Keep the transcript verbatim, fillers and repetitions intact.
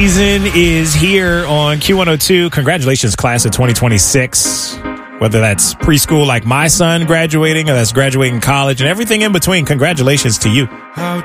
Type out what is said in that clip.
Season is here on Q one oh two. Congratulations, class of twenty twenty-six. Whether that's preschool like my son graduating or that's graduating college and everything in between, congratulations to you.